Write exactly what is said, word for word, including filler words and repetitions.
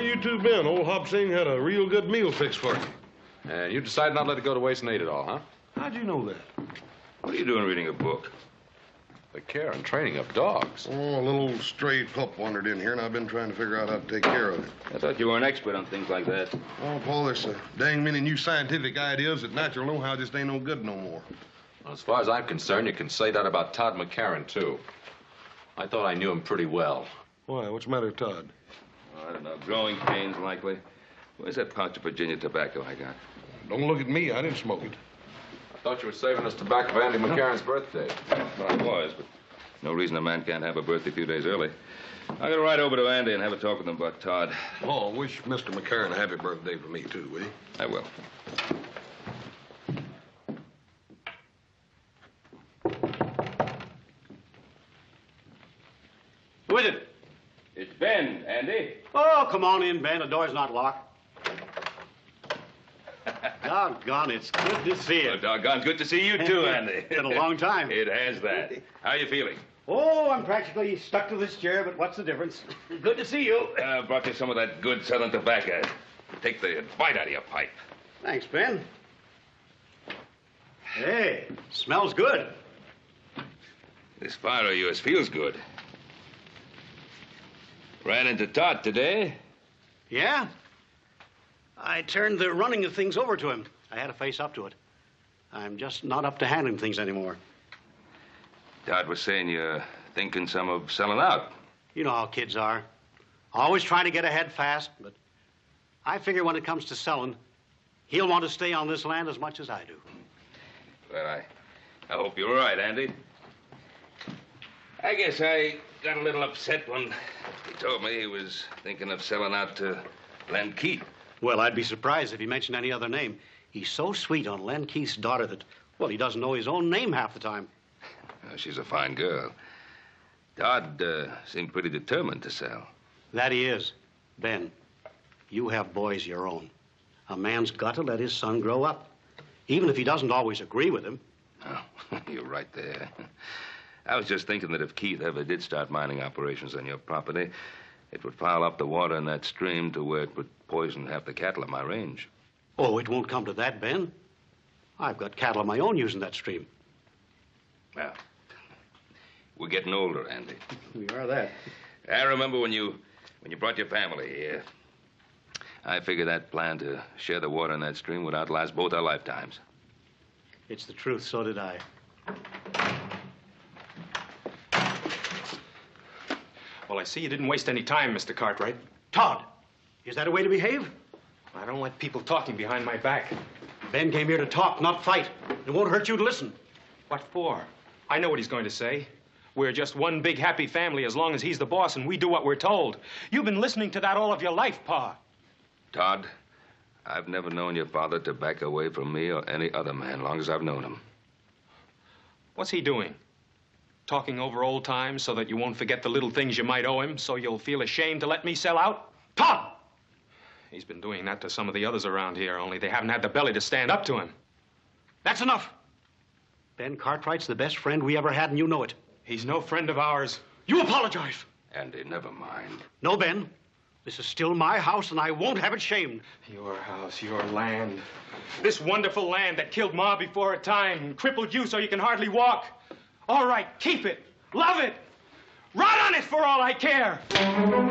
you two been? Old Hop Sing had a real good meal fixed for you. And you decided not to let it go to waste and ate it all, huh? How'd you know that? What are you doing reading a book? The care and training of dogs. Oh, a little stray pup wandered in here, and I've been trying to figure out how to take care of it. I thought you were an expert on things like that. Oh, Paul, there's so dang many new scientific ideas that natural know-how just ain't no good no more. Well, as far as I'm concerned, you can say that about Todd McCarran, too. I thought I knew him pretty well. Why? What's the matter, Todd? Oh, I don't know. Growing pains, likely. Where's that pouch of Virginia tobacco I got? Don't look at me. I didn't smoke it. I thought you were saving us tobacco for Andy McCarran's birthday. Well, I was, but no reason a man can't have a birthday a few days early. I'm going to ride over to Andy and have a talk with him about Todd. Oh, wish Mister McCarran a happy birthday for me, too, will you? I will. Who is it? It's Ben, Andy. Oh, come on in, Ben. The door's not locked. Doggone, it's good to see you. Oh, doggone good to see you, too, Andy. It's been a long time. It has that. How you feeling? Oh, I'm practically stuck to this chair, but what's the difference? Good to see you. I uh, brought you some of that good southern tobacco. Take the bite out of your pipe. Thanks, Ben. Hey, smells good. This fire of yours feels good. Ran into Todd today. Yeah? I turned the running of things over to him. I had to face up to it. I'm just not up to handling things anymore. Todd was saying you're thinking some of selling out. You know how kids are. Always trying to get ahead fast, but I figure when it comes to selling, he'll want to stay on this land as much as I do. Well, I, I hope you're right, Andy. I guess I got a little upset when he told me he was thinking of selling out to Len Keith. Well, I'd be surprised if he mentioned any other name. He's so sweet on Len Keith's daughter that, well, he doesn't know his own name half the time. Oh, she's a fine girl. Todd uh, seemed pretty determined to sell. That he is. Ben, you have boys your own. A man's got to let his son grow up, even if he doesn't always agree with him. Oh, you're right there. I was just thinking that if Keith ever did start mining operations on your property, it would pile up the water in that stream to where it would poison half the cattle on my range. Oh, it won't come to that, Ben. I've got cattle of my own using that stream. Well, we're getting older, Andy. We are that. I remember when you when you brought your family here. I figured that plan to share the water in that stream would outlast both our lifetimes. It's the truth, so did I. Well, I see you didn't waste any time, Mister Cartwright. Todd, is that a way to behave? I don't like people talking behind my back. Ben came here to talk, not fight. It won't hurt you to listen. What for? I know what he's going to say. We're just one big happy family as long as he's the boss and we do what we're told. You've been listening to that all of your life, Pa. Todd, I've never known your father to back away from me or any other man long as I've known him. What's he doing? Talking over old times so that you won't forget the little things you might owe him, so you'll feel ashamed to let me sell out? Todd! He's been doing that to some of the others around here, only they haven't had the belly to stand up to him. That's enough. Ben Cartwright's the best friend we ever had, and you know it. He's no friend of ours. You apologize. Andy, never mind. No, Ben. This is still my house, and I won't have it shamed. Your house, your land. This wonderful land that killed Ma before her time and crippled you so you can hardly walk. All right, keep it. Love it. Rot on it for all I care.